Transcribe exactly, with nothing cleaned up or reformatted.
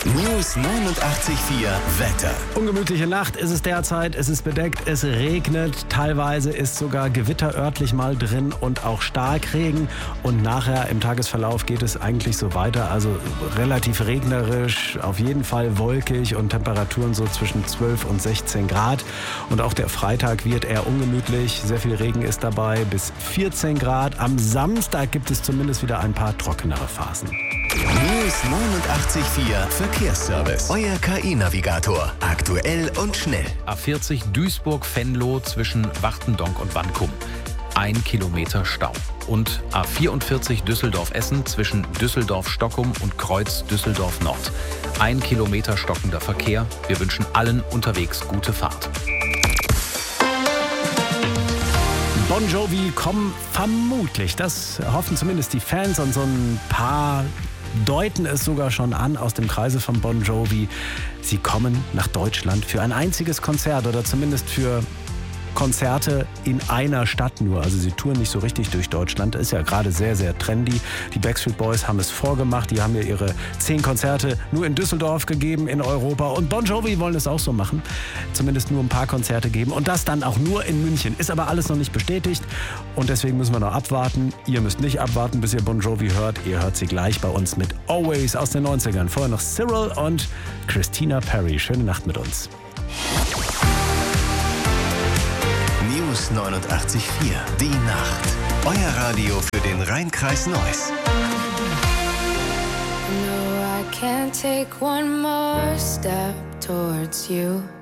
News neunundachtzig Komma vier Wetter. Ungemütliche Nacht ist es derzeit, es ist bedeckt, es regnet, teilweise ist sogar Gewitter örtlich mal drin und auch Starkregen. Und nachher im Tagesverlauf geht es eigentlich so weiter, also relativ regnerisch, auf jeden Fall wolkig und Temperaturen so zwischen zwölf und sechzehn Grad. Und auch der Freitag wird eher ungemütlich, sehr viel Regen ist dabei, bis vierzehn Grad. Am Samstag gibt es zumindest wieder ein paar trockenere Phasen. News neunundachtzig Komma vier Verkehrsservice. Euer K I-Navigator. Aktuell und schnell. A vierzig Duisburg-Venlo zwischen Wachtendonk und Wankum. Ein Kilometer Stau. Und A vierundvierzig Düsseldorf-Essen zwischen Düsseldorf-Stockum und Kreuz Düsseldorf-Nord. Ein Kilometer stockender Verkehr. Wir wünschen allen unterwegs gute Fahrt. Bon Jovi kommen vermutlich, das hoffen zumindest die Fans, und so ein paar deuten es sogar schon an aus dem Kreise von Bon Jovi. Sie kommen nach Deutschland für ein einziges Konzert oder zumindest für Konzerte in einer Stadt nur. Also sie touren nicht so richtig durch Deutschland. Ist ja gerade sehr, sehr trendy. Die Backstreet Boys haben es vorgemacht. Die haben ja ihre zehn Konzerte nur in Düsseldorf gegeben, in Europa. Und Bon Jovi wollen es auch so machen. Zumindest nur ein paar Konzerte geben. Und das dann auch nur in München. Ist aber alles noch nicht bestätigt. Und deswegen müssen wir noch abwarten. Ihr müsst nicht abwarten, bis ihr Bon Jovi hört. Ihr hört sie gleich bei uns mit Always aus den neunzigern. Vorher noch Cyril und Christina Perri. Schöne Nacht mit uns. News neunundachtzig Komma vier. Die Nacht. Euer Radio für den Rhein-Kreis Neuss. No, I can't take one more step towards you.